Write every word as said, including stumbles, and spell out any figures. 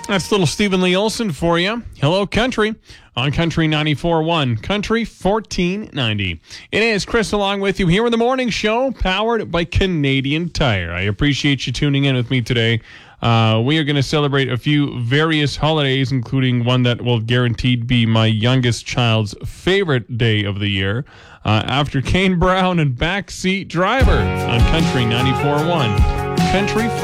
That's little Stephen Lee Olson for you. Hello, Country, on Country ninety-four point one, Country fourteen ninety. It is Chris along with you here in the morning show, powered by Canadian Tire. I appreciate you tuning in with me today. Uh, we are going to celebrate a few various holidays, including one that will guaranteed be my youngest child's favorite day of the year, uh, after Kane Brown and Backseat Driver on Country ninety-four point one, Country